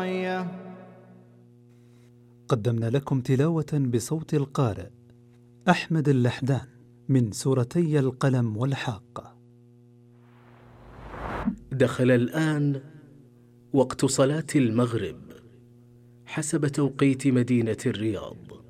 معي. قدمنا لكم تلاوة بصوت القارئ أحمد اللحدان من سورتي القلم والحاقة. دخل الآن وقت صلاة المغرب حسب توقيت مدينة الرياض.